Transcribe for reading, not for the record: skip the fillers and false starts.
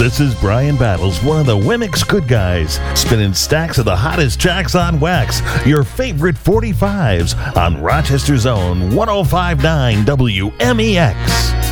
This is Brian Battles, one of the Wemix good guys, spinning stacks of the hottest tracks on wax, your favorite 45s on Rochester's own 105.9 WMEX.